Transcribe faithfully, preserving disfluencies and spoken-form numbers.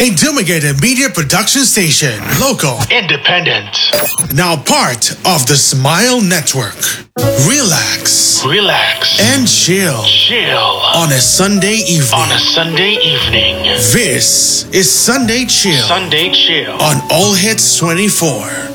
a Dumigated Media Production Station. Local. Independent. Now part of the Smile Network. Relax. Relax. And chill. Chill. On a Sunday evening. On a Sunday evening. This is Sunday Chill. Sunday Chill. On All Hits twenty-four.